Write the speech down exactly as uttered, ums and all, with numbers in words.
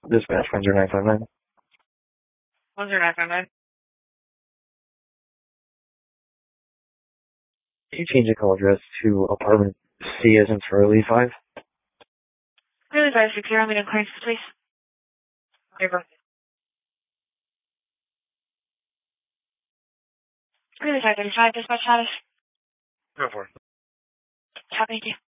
Dispatch one zero nine five nine. one zero nine five nine. Can you change the call address to apartment C as in Charlie five? Really five six zero, medium claims, please. Okay, bro. Really five thirty five, dispatch status. Go for it. Thank you.